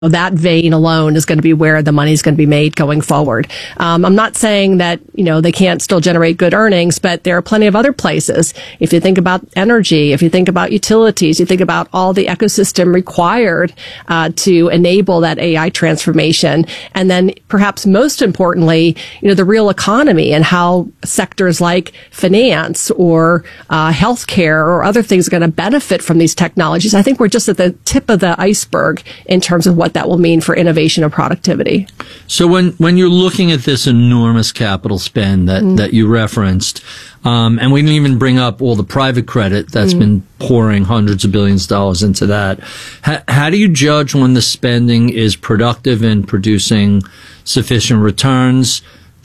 that vein alone is going to be where the money is going to be made going forward. I'm not saying that, they can't still generate good earnings, but there are plenty of other places. If you think about energy, if you think about utilities, you think about all the ecosystem required to enable that AI transformation. And then perhaps most importantly, the real economy and how sectors like finance or healthcare or other things are going to benefit from these technologies. I think we're just at the tip of the iceberg in terms of what that will mean for innovation and productivity. So when you're looking at this enormous capital spend that you referenced, and we didn't even bring up all the private credit that's been pouring hundreds of billions of dollars into that, how do you judge when the spending is productive in producing sufficient returns?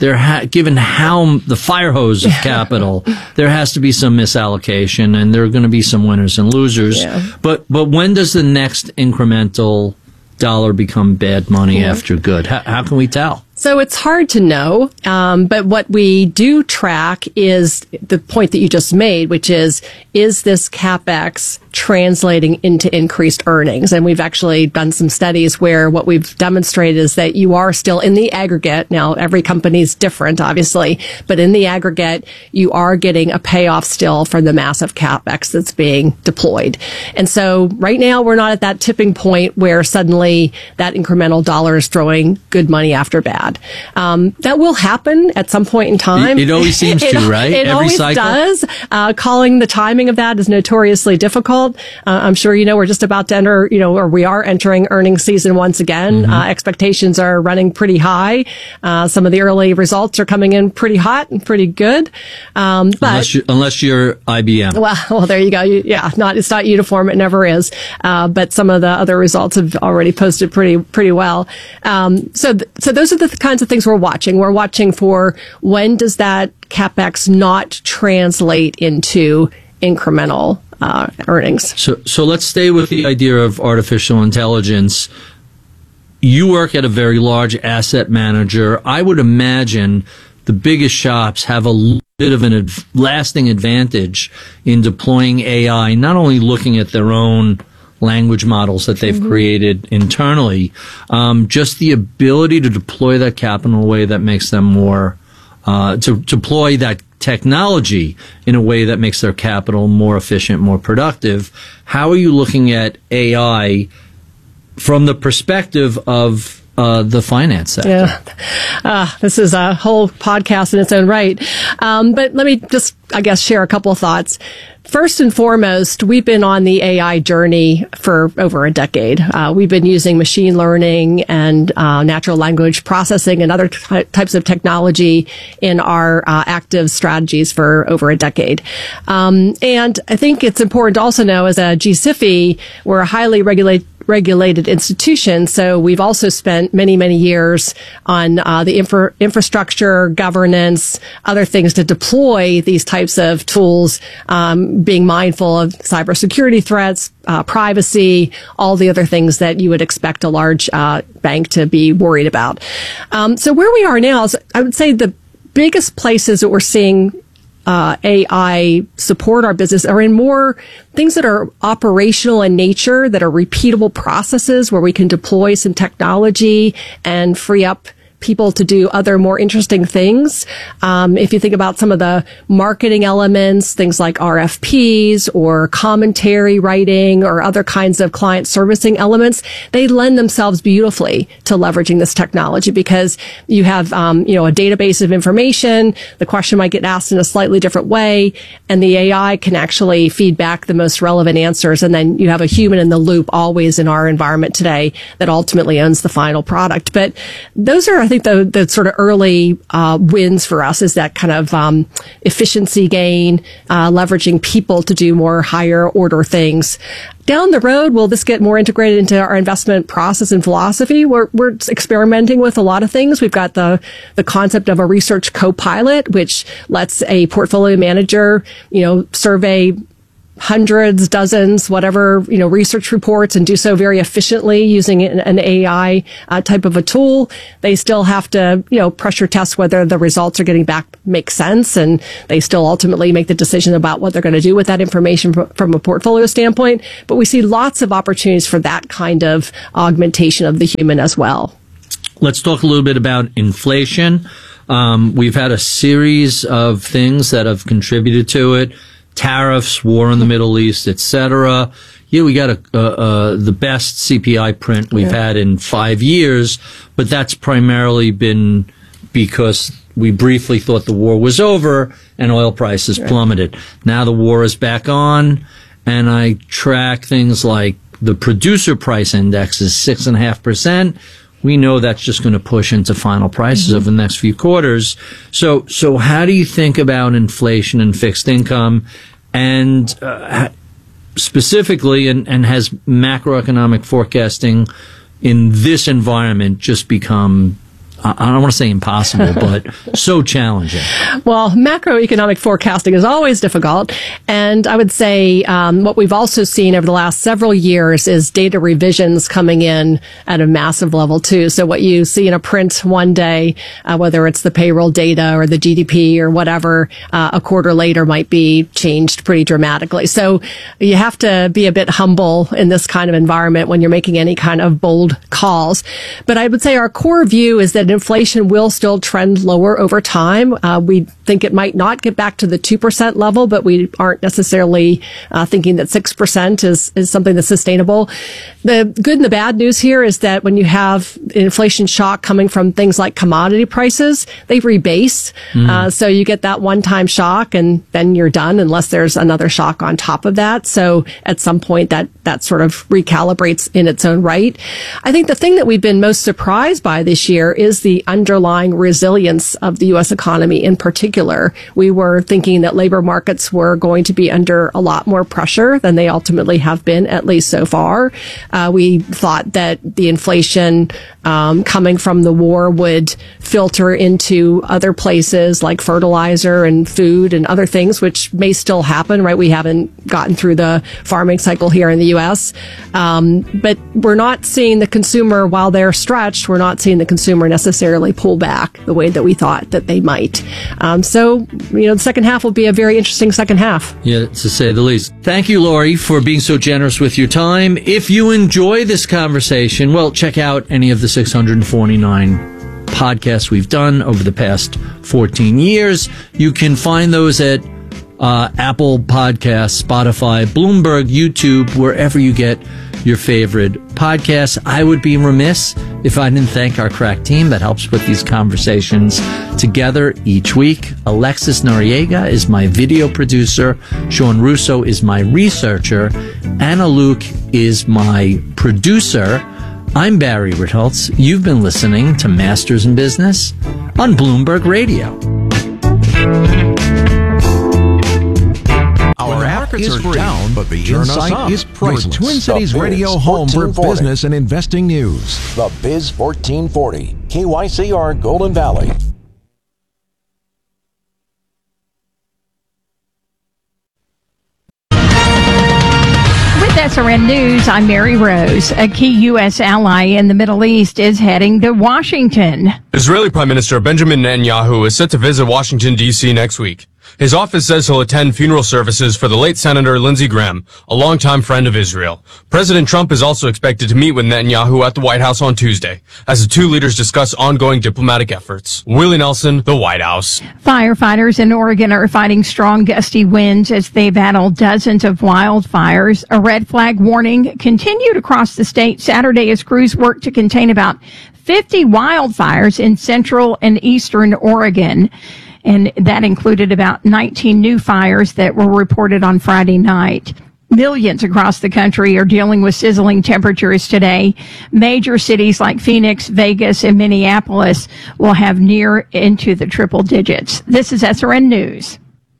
Given how the fire hose of capital, there has to be some misallocation, and there are going to be some winners and losers. Yeah. But when does the next incremental dollar become bad money after good? How can we tell? So it's hard to know, but what we do track is the point that you just made, which is this CapEx translating into increased earnings? And we've actually done some studies where what we've demonstrated is that you are still in the aggregate. Now, every company is different, obviously, but in the aggregate, you are getting a payoff still from the massive CapEx that's being deployed. And so right now, we're not at that tipping point where suddenly that incremental dollar is throwing good money after bad. That will happen at some point in time. It always seems to, right? It Every always cycle does. Calling the timing of that is notoriously difficult. I'm sure we're just about to enter, or we are entering earnings season once again. Expectations are running pretty high. Some of the early results are coming in pretty hot and pretty good. But unless you're IBM. Well, there you go. It's not uniform. It never is. But some of the other results have already posted pretty well. So those are the kinds of things we're watching. We're watching for when does that CapEx not translate into incremental earnings. So let's stay with the idea of artificial intelligence. You work at a very large asset manager. I would imagine the biggest shops have a bit of a lasting advantage in deploying AI, not only looking at their own language models that they've created internally, just the ability to deploy that capital in a way that makes them more, to deploy that technology in a way that makes their capital more efficient, more productive. How are you looking at AI from the perspective of the finance sector? Yeah. This is a whole podcast in its own right. But let me just, share a couple of thoughts. First and foremost, we've been on the AI journey for over a decade. We've been using machine learning and natural language processing and other types of technology in our active strategies for over a decade. And I think it's important to also know, as a GSIFI, we're a highly regulated institution. So we've also spent many, many years on the infrastructure, governance, other things to deploy these types of tools, being mindful of cybersecurity threats, privacy, all the other things that you would expect a large bank to be worried about. So where we are now is, I would say, the biggest places that we're seeing AI support our business are in more things that are operational in nature, that are repeatable processes where we can deploy some technology and free up people to do other more interesting things. If you think about some of the marketing elements, things like RFPs or commentary writing or other kinds of client servicing elements, they lend themselves beautifully to leveraging this technology because you have, a database of information. The question might get asked in a slightly different way, and the AI can actually feed back the most relevant answers. And then you have a human in the loop always in our environment today that ultimately owns the final product. But those are, I think, the sort of early wins for us is that kind of efficiency gain, leveraging people to do more higher order things. Down the road, will this get more integrated into our investment process and philosophy? We're experimenting with a lot of things. We've got the concept of a research co-pilot, which lets a portfolio manager, survey hundreds, dozens, whatever, research reports and do so very efficiently using an AI type of a tool. They still have to, pressure test whether the results are getting back make sense. And they still ultimately make the decision about what they're going to do with that information from a portfolio standpoint. But we see lots of opportunities for that kind of augmentation of the human as well. Let's talk a little bit about inflation. We've had a series of things that have contributed to it. Tariffs, war in the Middle East, etc. Yeah, we got the best CPI print we've had in 5 years, but that's primarily been because we briefly thought the war was over and oil prices plummeted. Now the war is back on, and I track things like the producer price index is 6.5%. We know that's just going to push into final prices over the next few quarters. So how do you think about inflation and fixed income, and specifically, and has macroeconomic forecasting in this environment just become, I don't want to say impossible, but so challenging? Well, macroeconomic forecasting is always difficult. And I would say what we've also seen over the last several years is data revisions coming in at a massive level, too. So what you see in a print one day, whether it's the payroll data or the GDP or whatever, a quarter later might be changed pretty dramatically. So you have to be a bit humble in this kind of environment when you're making any kind of bold calls. But I would say our core view is that inflation will still trend lower over time. We think it might not get back to the 2% level, but we aren't necessarily thinking that 6% is something that's sustainable. The good and the bad news here is that when you have inflation shock coming from things like commodity prices, they rebase. So you get that one-time shock and then you're done unless there's another shock on top of that. So at some point that sort of recalibrates in its own right. I think the thing that we've been most surprised by this year is the underlying resilience of the U.S. economy in particular. We were thinking that labor markets were going to be under a lot more pressure than they ultimately have been, at least so far. We thought that the inflation coming from the war would filter into other places like fertilizer and food and other things, which may still happen, right? We haven't gotten through the farming cycle here in the U.S. But we're not seeing the consumer, while they're stretched, we're not seeing the consumer necessarily pull back the way that we thought that they might. So, the second half will be a very interesting second half. Yeah, to say the least. Thank you, Lori, for being so generous with your time. If you enjoy this conversation, well, check out any of the 649 podcasts we've done over the past 14 years. You can find those at Apple Podcasts, Spotify, Bloomberg, YouTube, wherever you get your favorite podcasts. I would be remiss if I didn't thank our crack team that helps put these conversations together each week. Alexis Noriega is my video producer. Sean Russo is my researcher. Anna Luke is my producer. I'm Barry Ritholtz. You've been listening to Masters in Business on Bloomberg Radio. Our app is free, down, but the insight is priceless. Your Twin Cities radio home for business and investing news. The Biz 1440, KYCR Golden Valley. SRN News, I'm Mary Rose. A key U.S. ally in the Middle East is heading to Washington. Israeli Prime Minister Benjamin Netanyahu is set to visit Washington, D.C. next week. His office says he'll attend funeral services for the late Senator Lindsey Graham, a longtime friend of Israel. President Trump is also expected to meet with Netanyahu at the White House on Tuesday, as the two leaders discuss ongoing diplomatic efforts. Willie Nelson, the White House. Firefighters in Oregon are fighting strong gusty winds as they battle dozens of wildfires. A red flag warning continued across the state Saturday as crews work to contain about 50 wildfires in central and eastern Oregon. And that included about 19 new fires that were reported on Friday night. Millions across the country are dealing with sizzling temperatures today. Major cities like Phoenix, Vegas, and Minneapolis will have near into the triple digits. This is SRN News.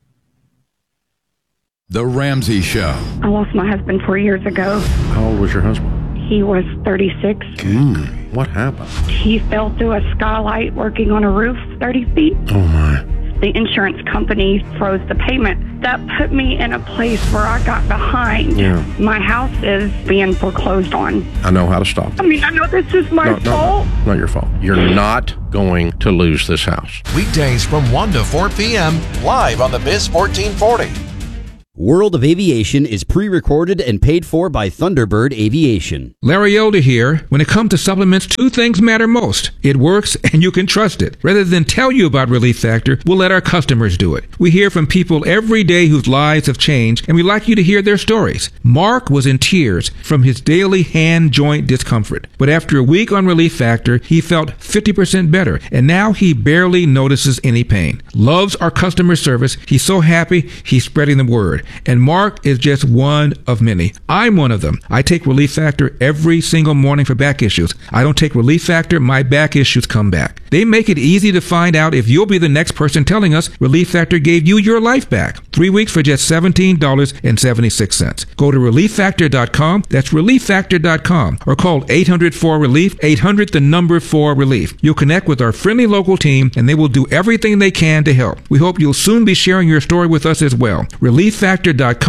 The Ramsey Show. I lost my husband 4 years ago. How old was your husband? He was 36. What happened? He fell through a skylight working on a roof 30 feet. Oh, my. The insurance company froze the payment. that put me in a place where I got behind. Yeah. My house is being foreclosed on. I know how to stop it. I mean, I know this is my fault. No, not your fault. You're not going to lose this house. Weekdays from 1 to 4 p.m. Live on the Biz 1440. World of Aviation is pre-recorded and paid for by Thunderbird Aviation. Larry Elder here. When it comes to supplements, two things matter most. It works and you can trust it. Rather than tell you about Relief Factor, we'll let our customers do it. We hear from people every day whose lives have changed, and we like you to hear their stories. Mark was in tears from his daily hand joint discomfort. But after a week on Relief Factor, he felt 50% better, and now he barely notices any pain. Loves our customer service. He's so happy he's spreading the word. And Mark is just one of many. I'm one of them. I take Relief Factor every single morning for back issues. I don't take Relief Factor, my back issues come back. They make it easy to find out if you'll be the next person telling us Relief Factor gave you your life back. 3 weeks for just $17.76. Go to ReliefFactor.com. That's ReliefFactor.com. Or call 800-4RELIEF, 800-4RELIEF. You'll connect with our friendly local team, and they will do everything they can to help. We hope you'll soon be sharing your story with us as well. ReliefFactor.com,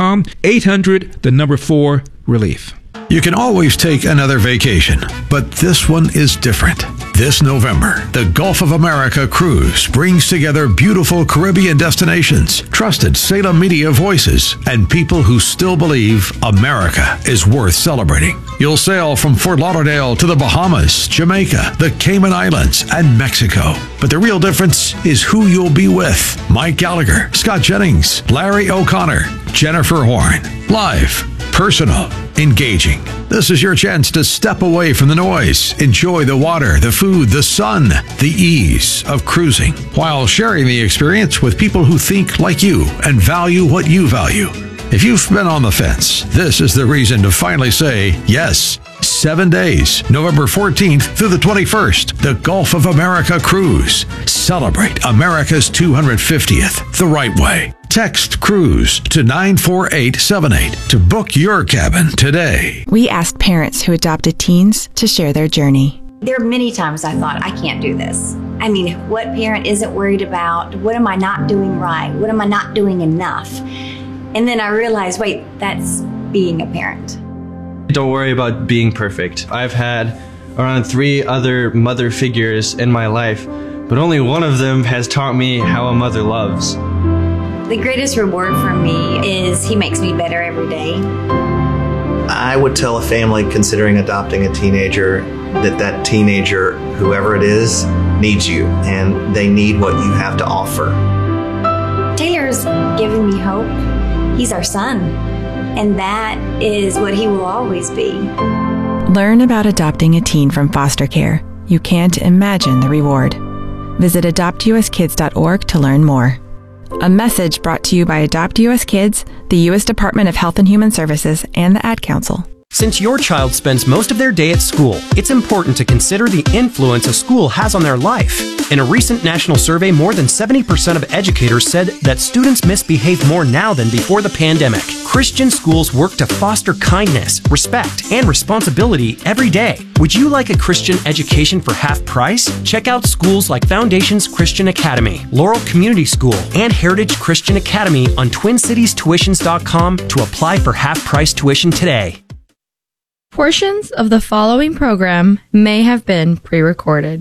800-4RELIEF. You can always take another vacation, but this one is different. This November, the Gulf of America cruise brings together beautiful Caribbean destinations, trusted Salem media voices, and people who still believe America is worth celebrating. You'll sail from Fort Lauderdale to the Bahamas, Jamaica, the Cayman Islands, and Mexico. But the real difference is who you'll be with. Mike Gallagher, Scott Jennings, Larry O'Connor, Jennifer Horn. Live, personal, engaging. This is your chance to step away from the noise, enjoy the water, the food, the sun, the ease of cruising, while sharing the experience with people who think like you and value what you value. If you've been on the fence, this is the reason to finally say yes. 7 days, November 14th through the 21st, the Gulf of America Cruise. Celebrate America's 250th the right way. Text CRUISE to 94878 to book your cabin today. We asked parents who adopted teens to share their journey. There are many times I thought, I can't do this. I mean, what parent isn't worried about? What am I not doing right? What am I not doing enough? And then I realized, wait, that's being a parent. Don't worry about being perfect. I've had around 3 other mother figures in my life, but only one of them has taught me how a mother loves. The greatest reward for me is he makes me better every day. I would tell a family considering adopting a teenager that teenager, whoever it is, needs you, and they need what you have to offer. Taylor's given me hope. He's our son, and that is what he will always be. Learn about adopting a teen from foster care. You can't imagine the reward. Visit adoptuskids.org to learn more. A message brought to you by Adopt US Kids, the U.S. Department of Health and Human Services, and the Ad Council. Since your child spends most of their day at school, it's important to consider the influence a school has on their life. In a recent national survey, more than 70% of educators said that students misbehave more now than before the pandemic. Christian schools work to foster kindness, respect, and responsibility every day. Would you like a Christian education for half price? Check out schools like Foundations Christian Academy, Laurel Community School, and Heritage Christian Academy on TwinCitiesTuitions.com to apply for half-price tuition today. Portions of the following program may have been pre-recorded.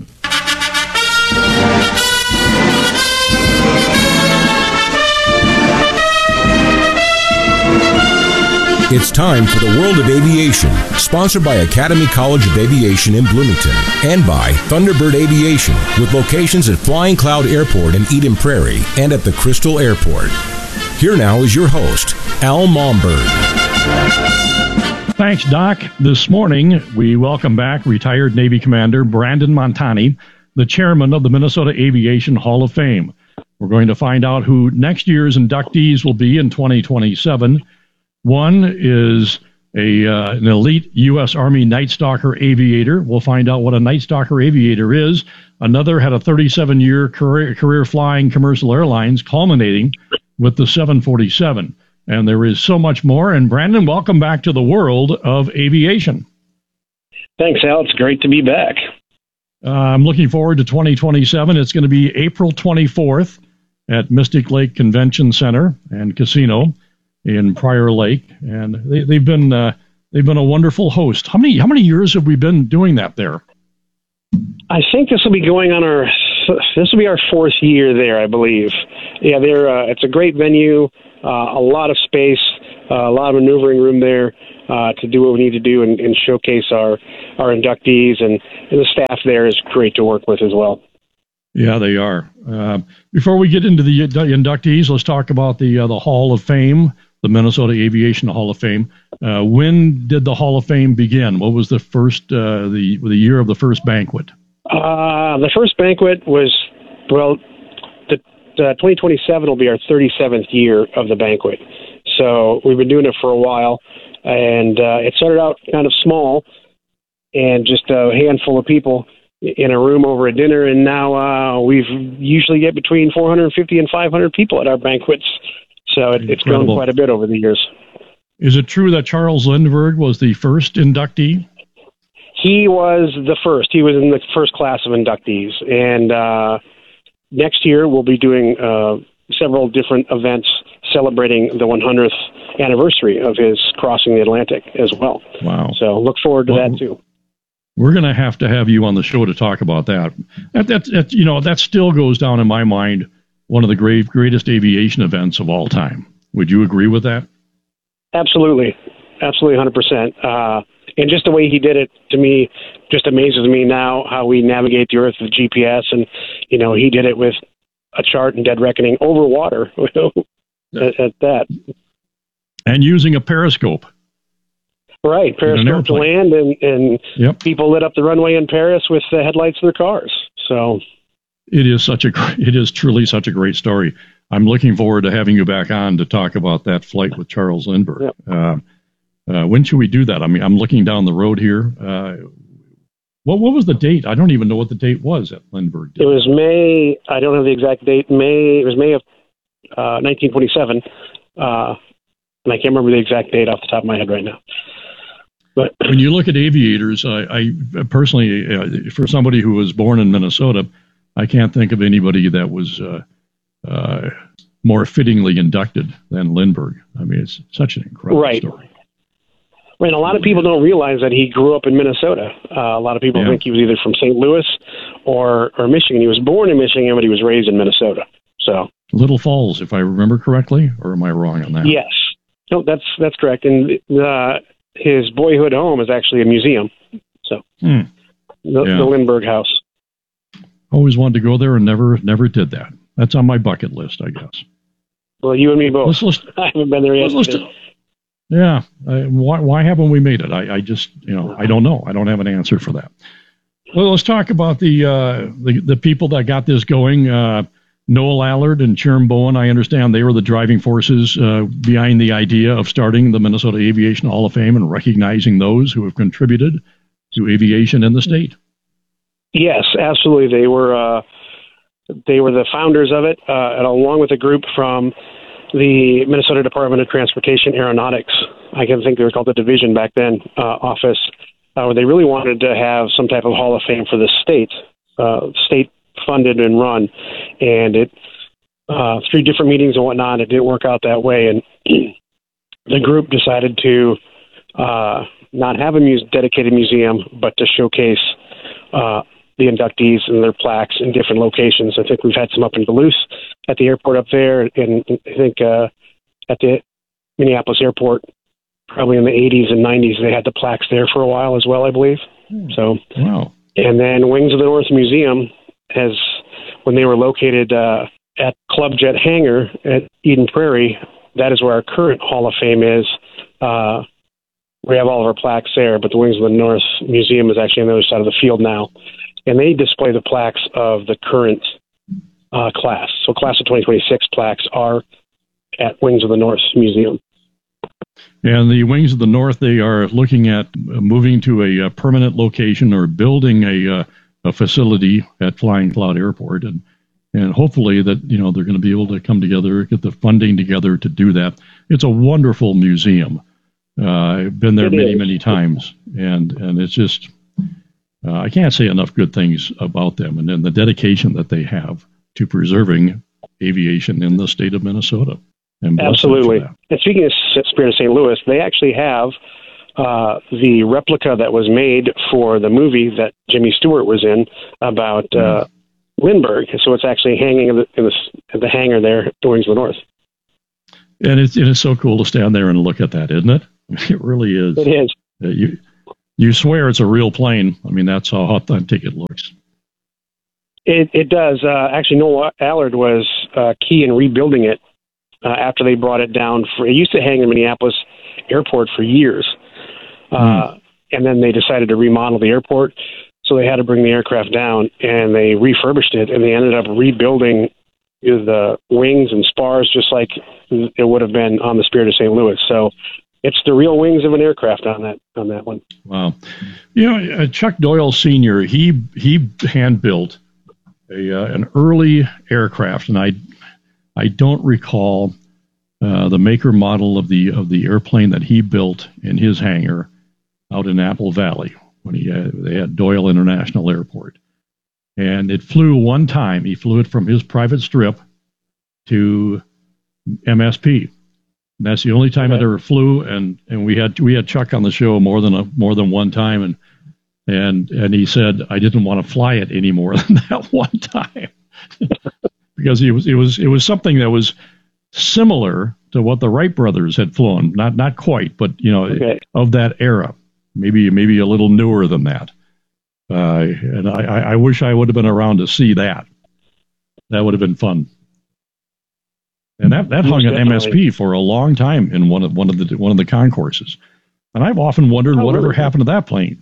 It's time for the World of Aviation, sponsored by Academy College of Aviation in Bloomington and by Thunderbird Aviation, with locations at Flying Cloud Airport in Eden Prairie and at the Crystal Airport. Here now is your host, Al Momberg. Thanks, Doc. This morning, we welcome back retired Navy Commander Brandon Montani, the chairman of the Minnesota Aviation Hall of Fame. We're going to find out who next year's inductees will be in 2027. One is an elite U.S. Army Night Stalker aviator. We'll find out what a Night Stalker aviator is. Another had a 37-year career flying commercial airlines, culminating with the 747. And there is so much more. And Brandon, welcome back to the world of aviation. Thanks, Al. It's great to be back. I'm looking forward to 2027. It's going to be April 24th at Mystic Lake Convention Center and Casino in Prior Lake, and they've been a wonderful host. How many years have we been doing that there? I think this will be going on this will be our 4th year there, I believe. Yeah, it's a great venue, a lot of space, a lot of maneuvering room there to do what we need to do and showcase our inductees, and the staff there is great to work with as well. Yeah, they are. Before we get into the inductees, let's talk about the Hall of Fame, the Minnesota Aviation Hall of Fame. When did the Hall of Fame begin? What was the first the year of the first banquet? The first banquet was, 2027 will be our 37th year of the banquet. So we've been doing it for a while, and it started out kind of small and just a handful of people in a room over a dinner, and now we usually get between 450 and 500 people at our banquets. So it's grown quite a bit over the years. Is it true that Charles Lindbergh was the first inductee? He was the first. He was in the first class of inductees. And next year we'll be doing several different events celebrating the 100th anniversary of his crossing the Atlantic as well. Wow. So look forward to that too. We're going to have you on the show to talk about that. That still goes down in my mind, one of the greatest aviation events of all time. Would you agree with that? Absolutely. Absolutely, 100%. And just the way he did it, to me, just amazes me now, how we navigate the Earth with GPS. And, he did it with a chart and dead reckoning over water at that. And using a periscope. Right, periscope to land, and people lit up the runway in Paris with the headlights of their cars. So it is truly such a great story. I'm looking forward to having you back on to talk about that flight with Charles Lindbergh. Yep. When should we do that? I mean, I'm looking down the road here. What was the date? I don't even know what the date was at Lindbergh. It was May. I don't have the exact date. It was May of 1927. And I can't remember the exact date off the top of my head right now. But when you look at aviators, I personally, for somebody who was born in Minnesota, I can't think of anybody that was more fittingly inducted than Lindbergh. I mean, it's such an incredible story. Right. A lot of people don't realize that he grew up in Minnesota. A lot of people think he was either from St. Louis or Michigan. He was born in Michigan, but he was raised in Minnesota. So Little Falls, if I remember correctly, or am I wrong on that? Yes. No, that's correct. And his boyhood home is actually a museum. So the Lindbergh House. Always wanted to go there and never did that. That's on my bucket list, I guess. Well, you and me both. I haven't been there yet. Yeah. Why haven't we made it? I just, I don't know. I don't have an answer for that. Well, let's talk about the people that got this going. Noel Allard and Sherm Bowen, I understand they were the driving forces behind the idea of starting the Minnesota Aviation Hall of Fame and recognizing those who have contributed to aviation in the state. Yes, absolutely. They were the founders of it, and along with a group from the Minnesota Department of Transportation Aeronautics. I can think they were called the division back then, office, where they really wanted to have some type of Hall of Fame for the state funded and run. And it, through different meetings and whatnot, it didn't work out that way. And the group decided to not have a dedicated museum, but to showcase the inductees and their plaques in different locations. I think we've had some up in Duluth at the airport up there, and I think at the Minneapolis airport, probably in the 80s and 90s, they had the plaques there for a while as well, I believe. So, wow. And then Wings of the North Museum when they were located at Club Jet Hangar at Eden Prairie, that is where our current Hall of Fame is. We have all of our plaques there, but the Wings of the North Museum is actually on the other side of the field now. And they display the plaques of the current class. So class of 2026 plaques are at Wings of the North Museum. And the Wings of the North, they are looking at moving to a permanent location or building a facility at Flying Cloud Airport. And hopefully that, they're going to be able to come together, get the funding together to do that. It's a wonderful museum. I've been there many times. And it's just... I can't say enough good things about them, and then the dedication that they have to preserving aviation in the state of Minnesota. And absolutely. And speaking of Spirit of St. Louis, they actually have the replica that was made for the movie that Jimmy Stewart was in about Lindbergh. So it's actually hanging in the hangar there at Wings of the North. And it is so cool to stand there and look at that, isn't it? It really is. It is. You swear it's a real plane. I mean, that's how authentic it looks. It does. Actually, Noel Allard was key in rebuilding it after they brought it down. It used to hang in Minneapolis Airport for years. And then they decided to remodel the airport. So they had to bring the aircraft down, and they refurbished it, and they ended up rebuilding the wings and spars just like it would have been on the Spirit of St. Louis. So it's the real wings of an aircraft on that one. Wow. Chuck Doyle Sr., he hand-built an early aircraft, and I don't recall the maker model of the airplane that he built in his hangar out in Apple Valley when they had Doyle International Airport. And it flew one time. He flew it from his private strip to MSP. And that's the only time it ever flew. And we had Chuck on the show more than one time, and he said I didn't want to fly it any more than that one time because it was something that was similar to what the Wright brothers had flown, not quite, but of that era, maybe a little newer than that. And I wish I would have been around to see that. That would have been fun. And that hung at MSP for a long time in one of the concourses. And I've often wondered whatever happened to that plane.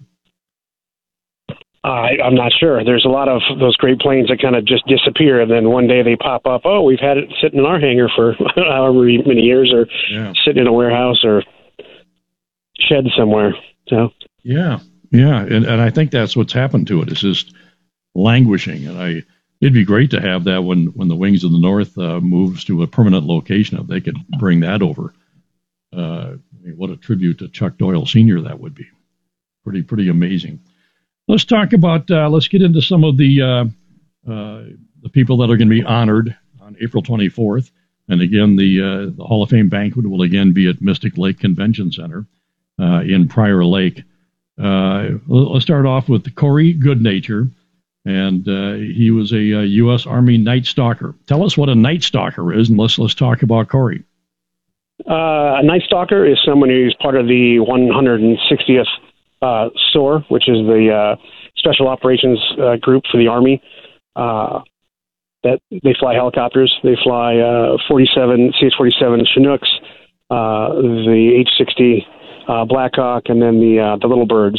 I'm not sure. There's a lot of those great planes that kind of just disappear, and then one day they pop up. Oh, we've had it sitting in our hangar for however many years, or sitting in a warehouse or shed somewhere. So yeah, and I think that's what's happened to it. It's just languishing, and it'd be great to have that when the Wings of the North moves to a permanent location. If they could bring that over, what a tribute to Chuck Doyle Sr. that would be. Pretty amazing. Let's talk about. Let's get into some of the people that are going to be honored on April 24th. And again, the Hall of Fame banquet will again be at Mystic Lake Convention Center in Prior Lake. Let's start off with Corey Goodnature, and he was a U.S. Army Night Stalker. Tell us what a Night Stalker is, and let's talk about Corey. A Night Stalker is someone who's part of the 160th SOAR, which is the Special Operations Group for the Army. That they fly helicopters. They fly CH-47 Chinooks, the H-60 Blackhawk, and then the Little Birds.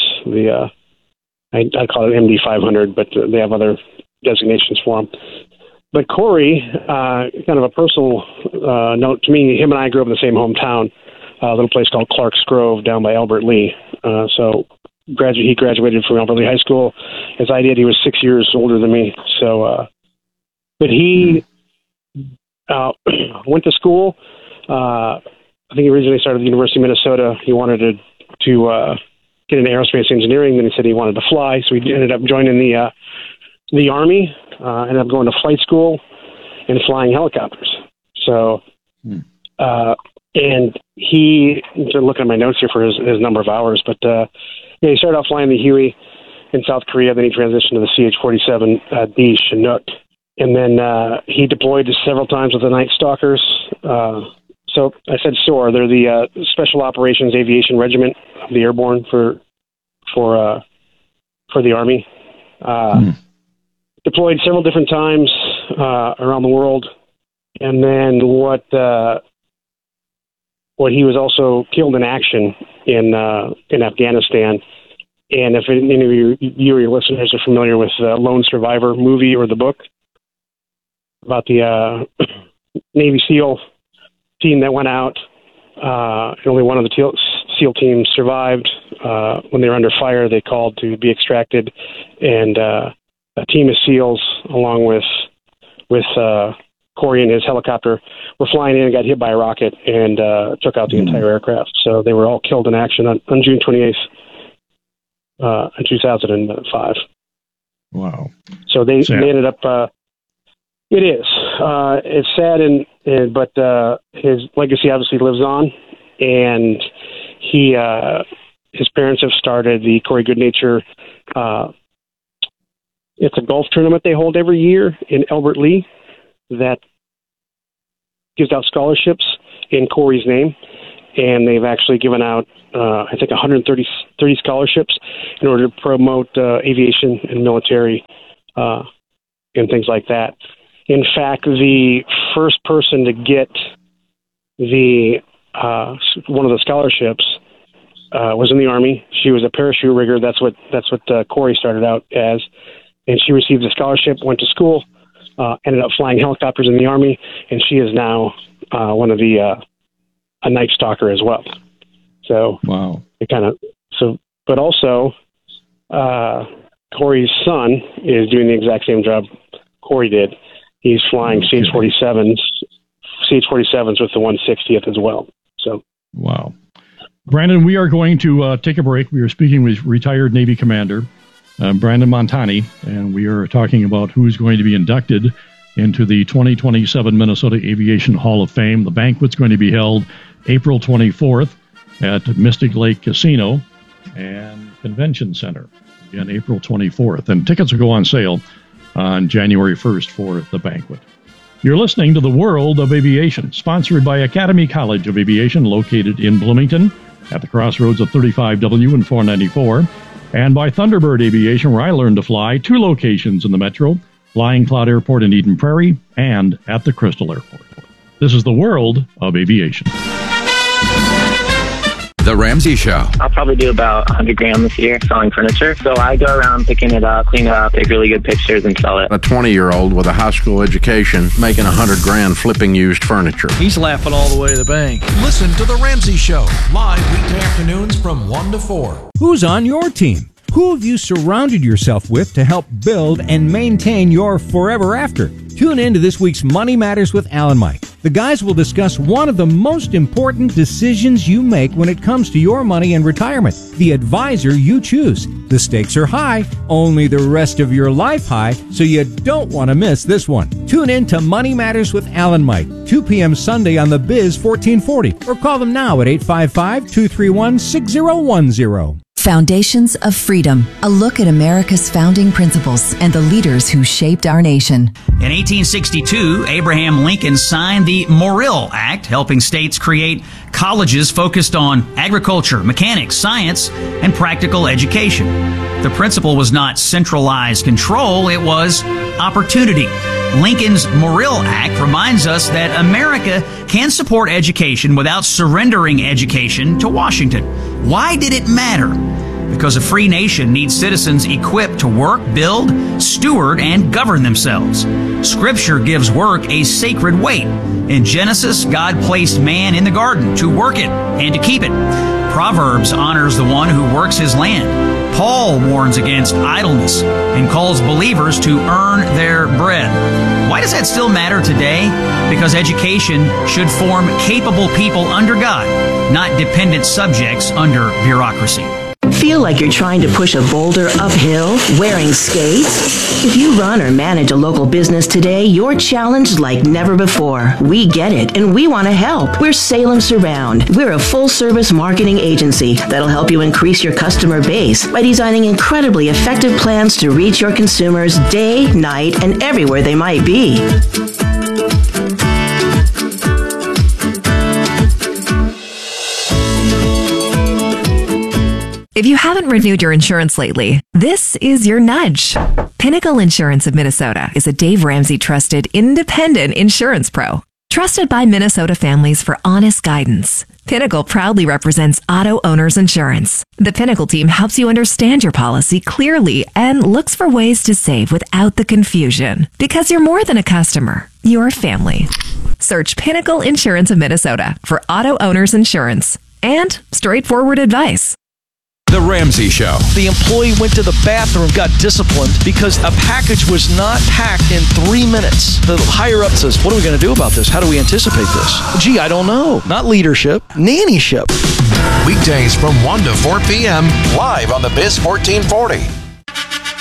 I call it MD-500, but they have other designations for them. But Corey, kind of a personal note to me, him and I grew up in the same hometown, a little place called Clark's Grove down by Albert Lee. So he graduated from Albert Lee High School, as I did. He was 6 years older than me. So, but he went to school. I think he originally started at the University of Minnesota. He wanted to get into aerospace engineering. Then he said he wanted to fly, so he ended up joining the Army. Ended up going to flight school and flying helicopters. So, and he, looking at my notes here for his number of hours, but he started off flying the Huey in South Korea. Then he transitioned to the CH-47D Chinook, and then he deployed several times with the Night Stalkers. So I said SOAR. They're the Special Operations Aviation Regiment of the Airborne for the Army. Deployed several different times around the world, and then what he was also killed in action in Afghanistan. And if any of you or your listeners are familiar with the Lone Survivor movie or the book about the Navy SEAL team that went out, and only one of the SEAL teams survived. When they were under fire, they called to be extracted, and a team of SEALs, along with Corey and his helicopter, were flying in and got hit by a rocket and took out the entire aircraft. So they were all killed in action on June 28th in 2005. Wow. So they ended up It is. It's sad, but his legacy obviously lives on, and his parents have started the Corey Goodnature. It's a golf tournament they hold every year in Albert Lee that gives out scholarships in Corey's name, and they've actually given out, I think, 130 scholarships in order to promote aviation and military and things like that. In fact, the first person to get one of the scholarships was in the Army. She was a parachute rigger. That's what Corey started out as, and she received a scholarship, went to school, ended up flying helicopters in the Army, and she is now one of a Night Stalker as well. So wow, but also Corey's son is doing the exact same job Corey did. He's flying CH-47s with the 160th as well. So wow. Brandon, we are going to take a break. We are speaking with retired Navy Commander Brandon Montani, and we are talking about who's going to be inducted into the 2027 Minnesota Aviation Hall of Fame. The banquet's going to be held April 24th at Mystic Lake Casino and Convention Center. Again, April 24th. And tickets will go on sale on January 1st for the banquet. You're listening to The World of Aviation, sponsored by Academy College of Aviation, located in Bloomington at the crossroads of 35W and 494, and by Thunderbird Aviation, where I learned to fly, 2 locations in the metro, Flying Cloud Airport in Eden Prairie and at the Crystal Airport. This is The World of Aviation. The Ramsey Show. I'll probably do about 100 grand this year selling furniture. So I go around picking it up, clean it up, take really good pictures and sell it. A 20-year-old with a high school education making 100 grand flipping used furniture. He's laughing all the way to the bank. Listen to The Ramsey Show, live weekday afternoons from 1 to 4. Who's on your team? Who have you surrounded yourself with to help build and maintain your forever after? Tune in to this week's Money Matters with Al and Mike. The guys will discuss one of the most important decisions you make when it comes to your money and retirement, the advisor you choose. The stakes are high, only the rest of your life high, so you don't want to miss this one. Tune in to Money Matters with Al and Mike, 2 p.m. Sunday on the Biz 1440, or call them now at 855-231-6010. Foundations of Freedom, a look at America's founding principles and the leaders who shaped our nation. In 1862, Abraham Lincoln signed the Morrill Act, helping states create colleges focused on agriculture, mechanics, science, and practical education. The principle was not centralized control, it was opportunity. Lincoln's Morrill Act reminds us that America can support education without surrendering education to Washington. Why did it matter? Because a free nation needs citizens equipped to work, build, steward, and govern themselves. Scripture gives work a sacred weight. In Genesis, God placed man in the garden to work it and to keep it. Proverbs honors the one who works his land. Paul warns against idleness and calls believers to earn their bread. Why does that still matter today? Because education should form capable people under God, not dependent subjects under bureaucracy. Feel like you're trying to push a boulder uphill wearing skates? If you run or manage a local business today, you're challenged like never before. We get it, and we want to help. We're Salem Surround. We're a full-service marketing agency that'll help you increase your customer base by designing incredibly effective plans to reach your consumers day, night, and everywhere they might be. If you haven't renewed your insurance lately, this is your nudge. Pinnacle Insurance of Minnesota is a Dave Ramsey trusted independent insurance pro. Trusted by Minnesota families for honest guidance. Pinnacle proudly represents auto owners insurance. The Pinnacle team helps you understand your policy clearly and looks for ways to save without the confusion. Because you're more than a customer, you're family. Search Pinnacle Insurance of Minnesota for auto owners insurance and straightforward advice. The Ramsey Show. The employee went to the bathroom, got disciplined because a package was not packed in 3 minutes. The higher up says, what are we going to do about this? How do we anticipate this? Gee, I don't know. Not leadership, nannyship. Weekdays from 1 to 4 p.m. live on the Biz 1440.